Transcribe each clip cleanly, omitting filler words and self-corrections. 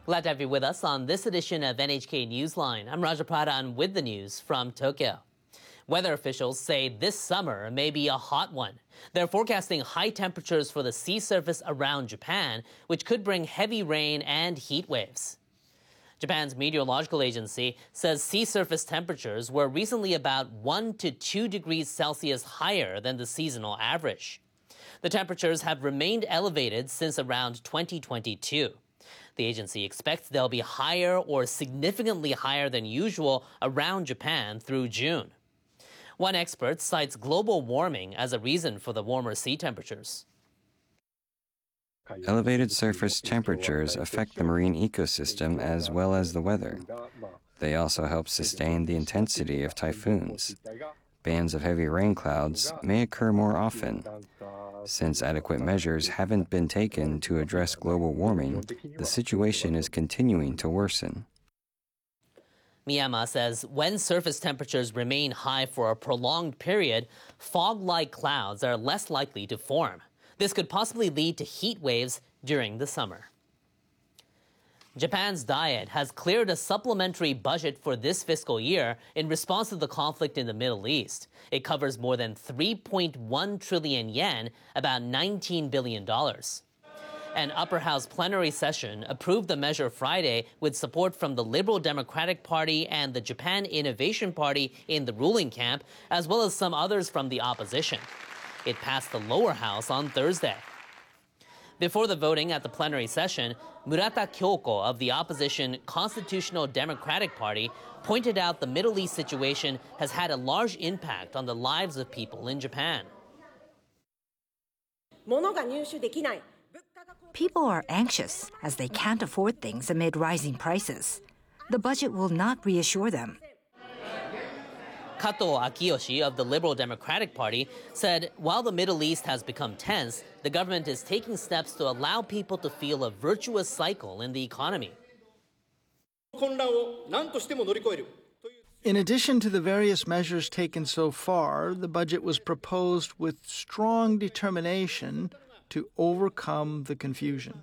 Glad to have you with us on this edition of NHK Newsline. I'm Raja Pradhan with the news from Tokyo. Weather officials say this summer may be a hot one. They're forecasting high temperatures for the sea surface around Japan, which could bring heavy rain and heat waves. Japan's meteorological agency says sea surface temperatures were recently about 1 to 2 degrees Celsius higher than the seasonal average. The temperatures have remained elevated since around 2022. The agency expects they'll be higher or significantly higher than usual around Japan through June. One expert cites global warming as a reason for the warmer sea temperatures. Elevated surface temperatures affect the marine ecosystem as well as the weather. They also help sustain the intensity of typhoons. Bands of heavy rain clouds may occur more often. Since adequate measures haven't been taken to address global warming, the situation is continuing to worsen. Miyama says when surface temperatures remain high for a prolonged period, fog-like clouds are less likely to form. This could possibly lead to heat waves during the summer. Japan's Diet has cleared a supplementary budget for this fiscal year in response to the conflict in the Middle East. It covers more than 3.1 trillion yen, about $19 billion. An upper house plenary session approved the measure Friday with support from the Liberal Democratic Party and the Japan Innovation Party in the ruling camp, as well as some others from the opposition. It passed the lower house on Thursday. Before the voting at the plenary session, Murata Kyoko of the opposition Constitutional Democratic Party pointed out the Middle East situation has had a large impact on the lives of people in Japan. People are anxious as they can't afford things amid rising prices. The budget will not reassure them. Kato Akiyoshi of the Liberal Democratic Party said while the Middle East has become tense, the government is taking steps to allow people to feel a virtuous cycle in the economy. In addition to the various measures taken so far, the budget was proposed with strong determination to overcome the confusion.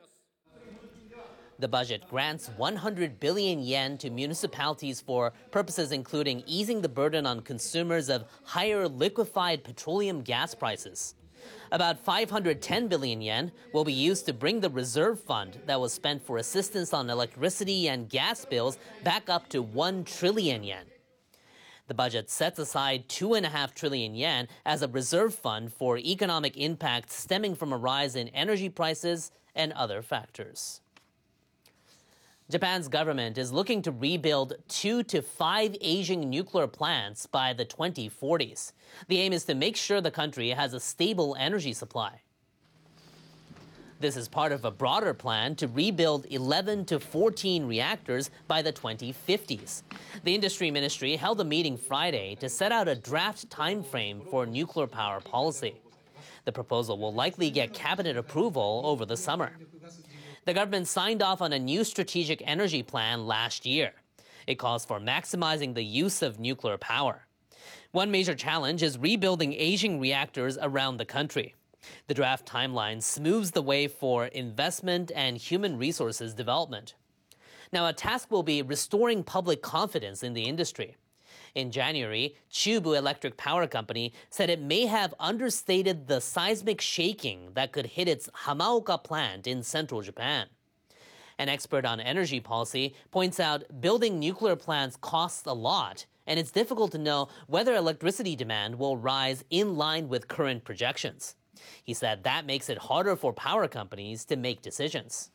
The budget grants 100 billion yen to municipalities for purposes including easing the burden on consumers of higher liquefied petroleum gas prices. About 510 billion yen will be used to bring the reserve fund that was spent for assistance on electricity and gas bills back up to 1 trillion yen. The budget sets aside 2.5 trillion yen as a reserve fund for economic impacts stemming from a rise in energy prices and other factors. Japan's government is looking to rebuild 2 to 5 aging nuclear plants by the 2040s. The aim is to make sure the country has a stable energy supply. This is part of a broader plan to rebuild 11 to 14 reactors by the 2050s. The Industry Ministry held a meeting Friday to set out a draft timeframe for nuclear power policy. The proposal will likely get cabinet approval over the summer. The government signed off on a new strategic energy plan last year. It calls for maximizing the use of nuclear power. One major challenge is rebuilding aging reactors around the country. The draft timeline smooths the way for investment and human resources development. Now, a task will be restoring public confidence in the industry. In January, Chubu Electric Power Company said it may have understated the seismic shaking that could hit its Hamaoka plant in central Japan. An expert on energy policy points out building nuclear plants costs a lot, and it's difficult to know whether electricity demand will rise in line with current projections. He said that makes it harder for power companies to make decisions.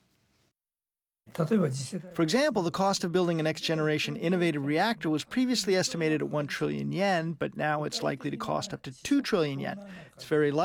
For example, the cost of building a next-generation innovative reactor was previously estimated at 1 trillion yen, but now it's likely to cost up to 2 trillion yen. It's very likely